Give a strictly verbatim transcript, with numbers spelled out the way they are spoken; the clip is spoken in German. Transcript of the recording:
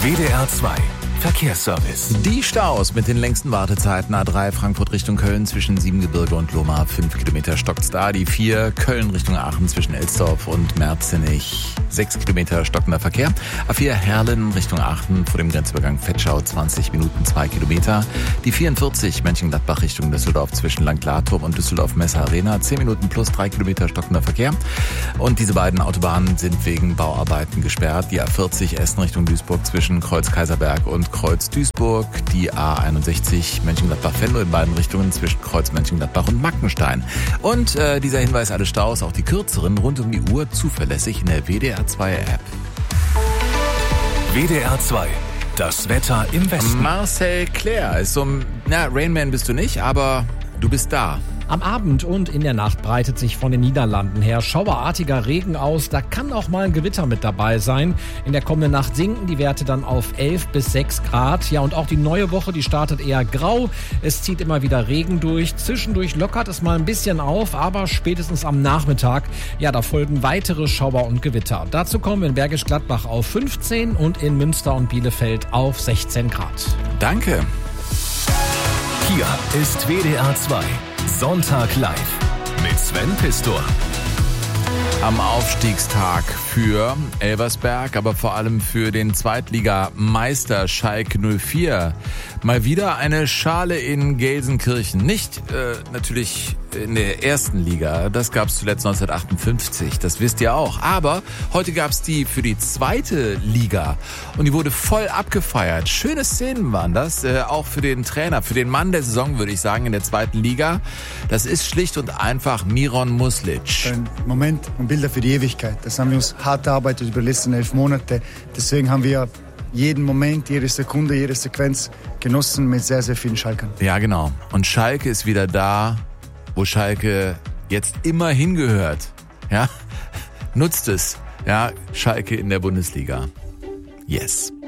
W D R zwei Verkehrsservice. Die Staus mit den längsten Wartezeiten. A drei Frankfurt Richtung Köln zwischen Siebengebirge und Lohmar. Fünf Kilometer stockt's da. Die vier Köln Richtung Aachen zwischen Elsdorf und Merzenich. Sechs Kilometer stockender Verkehr. A vier Herlen Richtung Aachen vor dem Grenzübergang Vetschau. zwanzig Minuten, zwei Kilometer. Die vierundvierzig Mönchengladbach Richtung Düsseldorf zwischen Langlatorf und Düsseldorf Messe Arena. zehn Minuten plus drei Kilometer stockender Verkehr. Und diese beiden Autobahnen sind wegen Bauarbeiten gesperrt. Die A vierzig Essen Richtung Duisburg zwischen Kreuz Kaiserberg und Kreuz Duisburg, die A einundsechzig Mönchengladbach-Venlo in beiden Richtungen zwischen Kreuz Mönchengladbach und Mackenstein. Und äh, dieser Hinweis, alle Staus, auch die kürzeren, rund um die Uhr zuverlässig in der W D R zwei App. W D R zwei, das Wetter im Westen. Marcel Claire ist so ein, na, Rainman bist du nicht, aber du bist da. Am Abend und in der Nacht breitet sich von den Niederlanden her schauerartiger Regen aus. Da kann auch mal ein Gewitter mit dabei sein. In der kommenden Nacht sinken die Werte dann auf elf bis sechs Grad. Ja, und auch die neue Woche, die startet eher grau. Es zieht immer wieder Regen durch. Zwischendurch lockert es mal ein bisschen auf, aber spätestens am Nachmittag, ja, da folgen weitere Schauer und Gewitter. Dazu kommen in Bergisch Gladbach auf fünfzehn und in Münster und Bielefeld auf sechzehn Grad. Danke. Hier ist W D R zwei. Sonntag live mit Sven Pistor. Am Aufstiegstag für Elversberg, aber vor allem für den Zweitligameister Schalke null vier. Mal wieder eine Schale in Gelsenkirchen. Nicht äh, natürlich in der ersten Liga, das gab es zuletzt neunzehnhundertachtundfünfzig, das wisst ihr auch. Aber heute gab es die für die zweite Liga und die wurde voll abgefeiert. Schöne Szenen waren das, äh, auch für den Trainer, für den Mann der Saison, würde ich sagen, in der zweiten Liga. Das ist schlicht und einfach Miron Muslic. Ein Moment und Bilder für die Ewigkeit. Das haben wir uns hart erarbeitet über die letzten elf Monate. Deswegen haben wir jeden Moment, jede Sekunde, jede Sequenz genossen mit sehr, sehr vielen Schalkern. Ja, genau. Und Schalke ist wieder da, wo Schalke jetzt immer hingehört. Ja, nutzt es. Ja, Schalke in der Bundesliga. Yes.